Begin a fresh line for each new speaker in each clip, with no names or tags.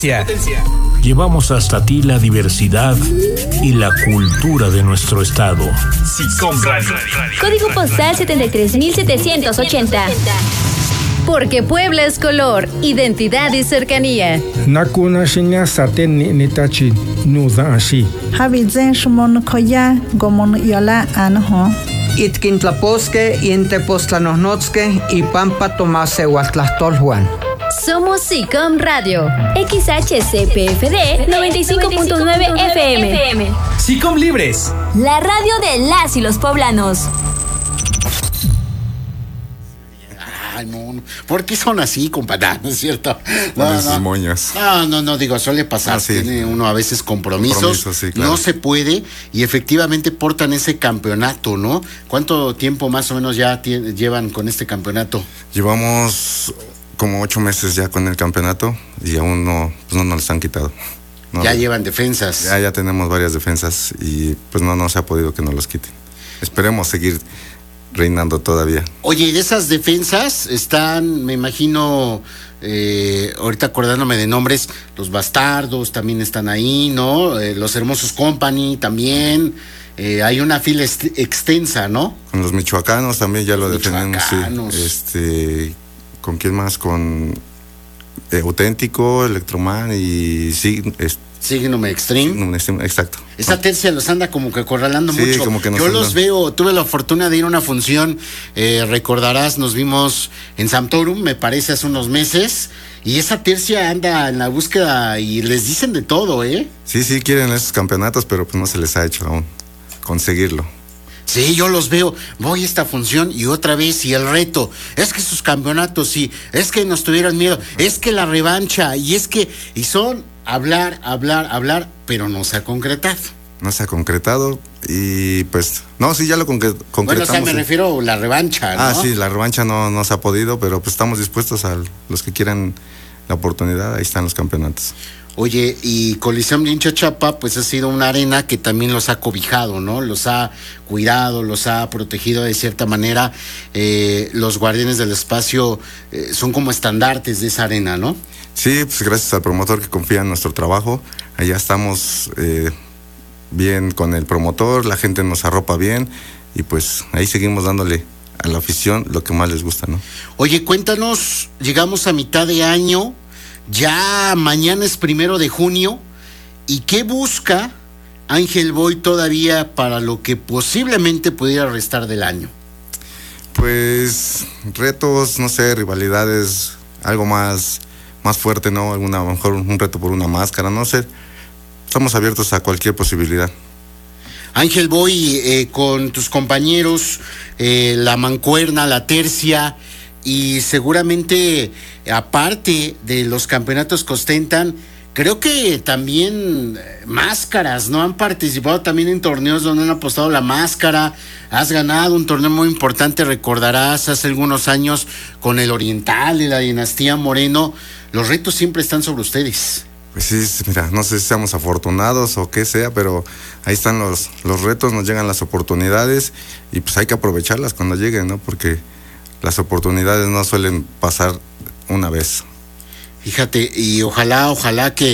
Llevamos hasta ti la diversidad y la cultura de nuestro estado.
SICOM Radio.
Código postal 73780.
Porque Puebla es color, identidad y cercanía.
Nakuna shinya saten nitachi nuza ashi.
Habizen shumon koya gomon yola anho.
Itkintlaposque, Intepostlanosnotzque y Pampa Tomase Huatlastolhuan.
Somos SICOM Radio.
XHCPFD 95.9 FM.
SICOM Libres.
La radio de las y los poblanos.
Ay, no. ¿Por qué son así, compadre? ¿No es cierto?
Moños.
No, digo, suele pasar.
Sí.
Tiene uno a veces compromisos.
Sí, claro.
No se puede y efectivamente portan ese campeonato, ¿no? ¿Cuánto tiempo más o menos ya llevan con este campeonato?
Llevamos como 8 meses ya con el campeonato y aún no nos los han quitado. No,
ya llevan defensas.
Ya tenemos varias defensas y pues no se ha podido que nos los quiten. Esperemos seguir reinando todavía.
Oye, y de esas defensas están, me imagino, ahorita acordándome de nombres, los Bastardos también están ahí, ¿no? Los Hermosos Company también. Hay una fila extensa, ¿no?
Con los michoacanos también ya lo defendemos. Sí. ¿Con quién más? Con Auténtico, Electroman y
Signum Extreme.
Exacto.
Esa tercia los anda como que acorralando mucho.
Como que
yo los veo, tuve la fortuna de ir a una función, recordarás, nos vimos en Sampdorum, me parece, hace unos meses, y esa tercia anda en la búsqueda y les dicen de todo, ¿eh?
Sí, quieren esos campeonatos, pero pues no se les ha hecho aún conseguirlo.
Sí, yo los veo, voy a esta función y otra vez, y el reto, es que sus campeonatos, sí, es que nos tuvieron miedo, es que la revancha, y son hablar, pero no se ha concretado.
No se ha concretado y pues, no, sí, ya lo concretamos.
Bueno, o sea, me refiero a la revancha, ¿no?
Sí, la revancha no se ha podido, pero pues estamos dispuestos a los que quieran la oportunidad, ahí están los campeonatos.
Oye, y Coliseum de Inchachapa, pues ha sido una arena que también los ha cobijado, ¿no? Los ha cuidado, los ha protegido de cierta manera. Los guardianes del espacio son como estandartes de esa arena, ¿no?
Sí, pues gracias al promotor que confía en nuestro trabajo. Allá estamos bien con el promotor, la gente nos arropa bien y pues ahí seguimos dándole a la afición lo que más les gusta, ¿no? Oye,
cuéntanos, llegamos a mitad de año. Ya mañana es 1 de junio. ¿Y qué busca Ángel Boy todavía para lo que posiblemente pudiera restar del año?
Pues retos, no sé, rivalidades, algo más fuerte, ¿no? A lo mejor un reto por una máscara, no sé. Estamos abiertos a cualquier posibilidad.
Ángel Boy, con tus compañeros, la mancuerna, la tercia, y seguramente, aparte de los campeonatos que ostentan, creo que también máscaras, ¿no? Han participado también en torneos donde han apostado la máscara. Has ganado un torneo muy importante, recordarás, hace algunos años con el Oriental de la dinastía Moreno. Los retos siempre están sobre ustedes.
Pues sí, mira, no sé si seamos afortunados o qué sea, pero ahí están los retos, nos llegan las oportunidades y pues hay que aprovecharlas cuando lleguen, ¿no? Porque las oportunidades no suelen pasar una vez.
Fíjate, y ojalá que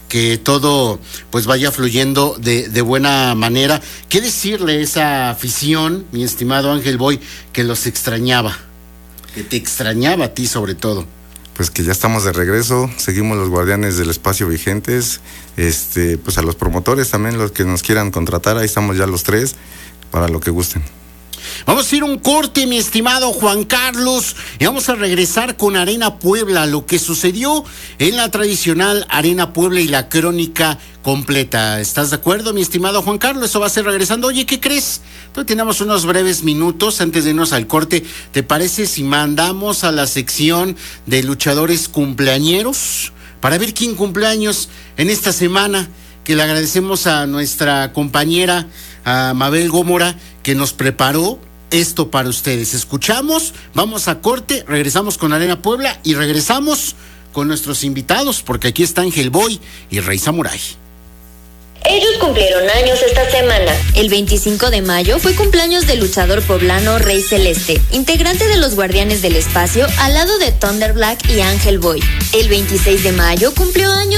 todo pues vaya fluyendo de buena manera. ¿Qué decirle a esa afición, mi estimado Ángel Boy, que los extrañaba? Que te extrañaba a ti sobre todo.
Pues que ya estamos de regreso, seguimos los guardianes del espacio vigentes, pues a los promotores también, los que nos quieran contratar, ahí estamos ya los 3, para lo que gusten.
Vamos a ir a un corte, mi estimado Juan Carlos, y vamos a regresar con Arena Puebla, lo que sucedió en la tradicional Arena Puebla y la crónica completa. ¿Estás de acuerdo, mi estimado Juan Carlos? Eso va a ser regresando. Oye, ¿qué crees? Entonces tenemos unos breves minutos antes de irnos al corte. ¿Te parece si mandamos a la sección de luchadores cumpleañeros para ver quién cumpleaños en esta semana? Que le agradecemos a nuestra compañera, a Mabel Gómora, que nos preparó esto para ustedes. Escuchamos, vamos a corte, regresamos con Arena Puebla y regresamos con nuestros invitados, porque aquí está Ángel Boy y Rey Samurai.
Ellos cumplieron años esta semana. El 25 de mayo fue cumpleaños del luchador poblano Rey Celeste, integrante de los Guardianes del Espacio, al lado de Thunder Black y Ángel Boy. El 26 de mayo cumplió años